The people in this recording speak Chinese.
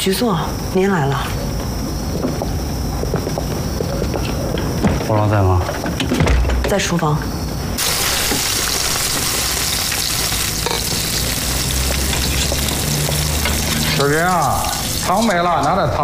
局座，您来了。 我老在吗？ 在厨房。 士兵啊，汤没了，拿点汤。